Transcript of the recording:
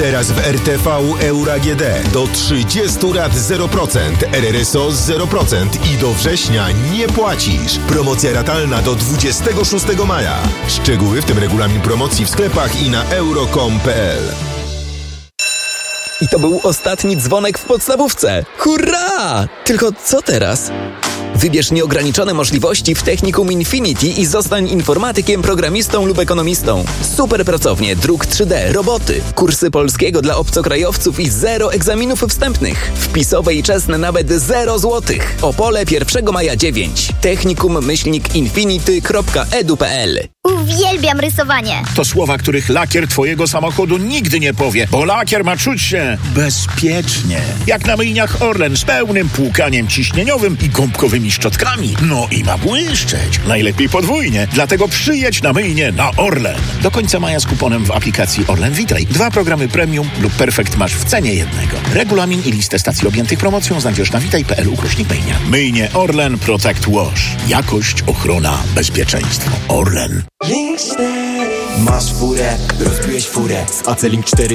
Teraz w RTV Euro AGD do 30 lat 0%, RRSO 0% i do września nie płacisz. Promocja ratalna do 26 maja. Szczegóły, w tym regulamin promocji w sklepach i na euro.com.pl. I to był ostatni dzwonek w podstawówce. Hurra! Tylko co teraz? Wybierz nieograniczone możliwości w Technikum Infinity i zostań informatykiem, programistą lub ekonomistą. Super pracownie, druk 3D, roboty, kursy polskiego dla obcokrajowców i 0 egzaminów wstępnych. Wpisowe i czesne nawet 0 złotych. Opole 1 maja 9. technikum-infinity.edu.pl. Uwielbiam rysowanie. To słowa, których lakier twojego samochodu nigdy nie powie, bo lakier ma czuć się bezpiecznie. Jak na myjniach Orlen z pełnym płukaniem ciśnieniowym i gąbkowymi szczotkami. No i ma błyszczeć. Najlepiej podwójnie. Dlatego przyjedź na myjnię na Orlen. Do końca maja z kuponem w aplikacji Orlen Witaj. 2 programy premium lub perfekt masz w cenie jednego. Regulamin i listę stacji objętych promocją znajdziesz na witaj.pl/myjnia. Myjnie Orlen Protect Wash. Jakość, ochrona, bezpieczeństwo. Orlen. Masz furę, rozbiłeś furę z Acelink 4